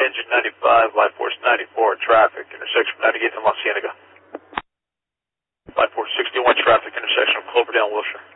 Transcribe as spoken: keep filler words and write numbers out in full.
engine ninety-five, life force ninety-four, traffic, intersection ninety-eighth and La Cienega. Life force sixty-one, traffic, intersection of Cloverdale and Wilshire.